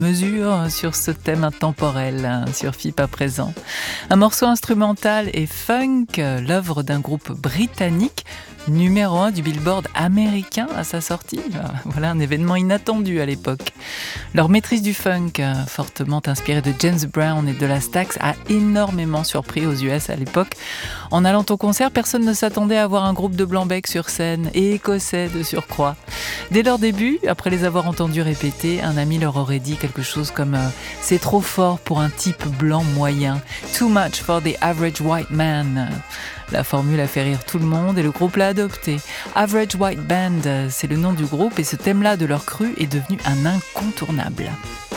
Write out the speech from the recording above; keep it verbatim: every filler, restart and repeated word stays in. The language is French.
mesure sur ce thème intemporel, hein, sur F I P à présent. Un morceau instrumental et funk, l'œuvre d'un groupe britannique, numéro un du Billboard américain à sa sortie. Voilà un événement inattendu à l'époque. Leur maîtrise du funk, fortement inspirée de James Brown et de la Stax, a énormément surpris aux U S à l'époque. En allant au concert, personne ne s'attendait à voir un groupe de blanc-bec sur scène, et écossais de surcroît. Dès leur début, après les avoir entendus répéter, un ami leur aurait dit quelque chose comme euh, « C'est trop fort pour un type blanc moyen. Too much for the average white man ». La formule a fait rire tout le monde et le groupe l'a adopté. Average White Band, c'est le nom du groupe et ce thème-là de leur cru est devenu un incontournable.